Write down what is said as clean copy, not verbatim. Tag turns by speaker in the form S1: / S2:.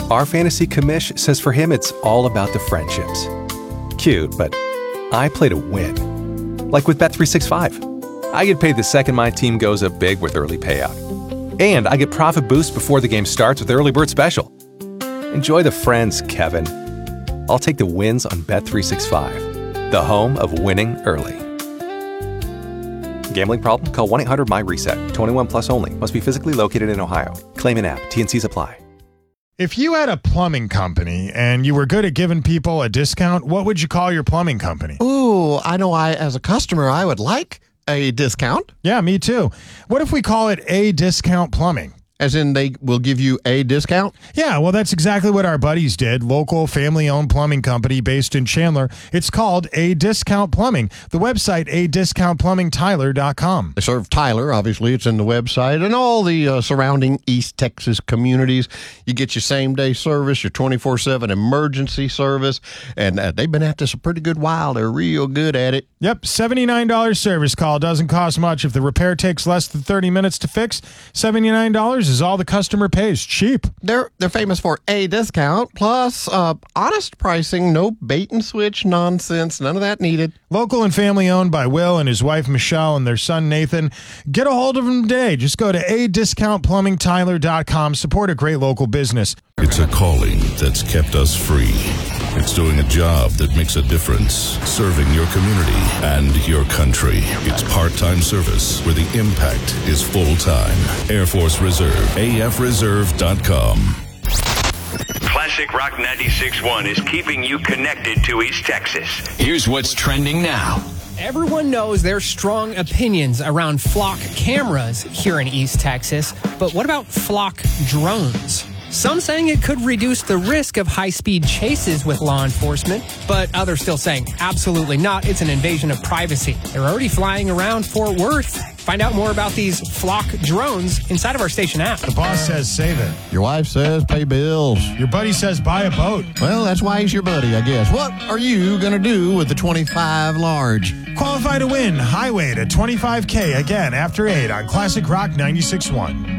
S1: Our fantasy commish says for him it's all about the friendships. Cute, but I play to win. Like with Bet365. I get paid the second my team goes up big with early payout. And I get profit boost before the game starts with Early Bird Special. Enjoy the friends, Kevin. I'll take the wins on Bet365, the home of winning early. Gambling problem? Call 1-800-MY-RESET. 21 plus only. Must be physically located in Ohio. Claim in app. T&Cs apply.
S2: If you had a plumbing company and you were good at giving people a discount, what would you call your plumbing company?
S3: Ooh, I know as a customer, I would like a discount.
S2: Yeah, me too. What if we call it A Discount Plumbing?
S3: As in they will give you a discount?
S2: Yeah, well, that's exactly what our buddies did. Local family-owned plumbing company based in Chandler. It's called A Discount Plumbing. The website, adiscountplumbingtyler.com.
S3: They serve Tyler, obviously. It's in the website. And all the surrounding East Texas communities. You get your same-day service, your 24/7 emergency service. And they've been at this a pretty good while. They're real good at it.
S2: Yep, $79 service call. Doesn't cost much. If the repair takes less than 30 minutes to fix, $79 is all the customer pays. Cheap.
S3: They're famous for a discount, plus honest pricing, no bait and switch nonsense, none of that needed.
S2: Local and family owned by Will and his wife Michelle and their son Nathan. Get a hold of them today. Just go to adiscountplumbingtyler.com. Support a great local business.
S4: It's a calling that's kept us free. It's doing a job that makes a difference, serving your community and your country. It's part-time service where the impact is full-time. Air Force Reserve, afreserve.com.
S5: Classic Rock 96.1 is keeping you connected to East Texas.
S6: Here's what's trending now.
S7: Everyone knows there's strong opinions around flock cameras here in East Texas, but what about flock drones? Some saying it could reduce the risk of high-speed chases with law enforcement, but others still saying absolutely not. It's an invasion of privacy. They're already flying around Fort Worth. Find out more about these flock drones inside of our station app.
S2: The boss says save it.
S3: Your wife says pay bills.
S2: Your buddy says buy a boat.
S3: Well, that's why he's your buddy, I guess. What are you going to do with the 25 large?
S2: Qualify to win. Highway to 25K again after 8 on Classic Rock 96.1.